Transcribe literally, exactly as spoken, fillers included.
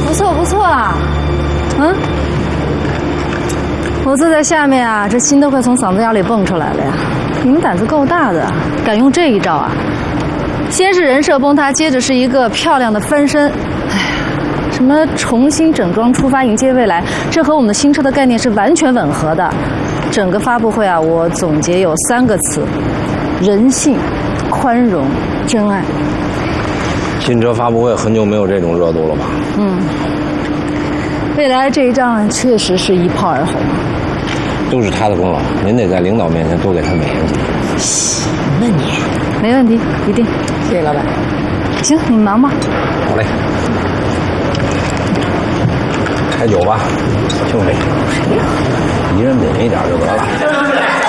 不错不错啊，嗯，我坐在下面啊，这心都快从嗓子眼里蹦出来了呀！你们胆子够大的，敢用这一招啊！先是人设崩塌，接着是一个漂亮的翻身，哎呀，什么重新整装出发迎接未来，这和我们的新车的概念是完全吻合的。整个发布会啊，我总结有三个词：人性、宽容、真爱。 新车发布会很久没有这种热度了吧？ 嗯，未来这一仗确实是一炮而红。 都是他的功劳，您得在领导面前多给他美言几句。 行，那你没问题，一定。谢谢老板。行，你忙吧。 好嘞。开酒吧，就这个，一人抿一点就得了。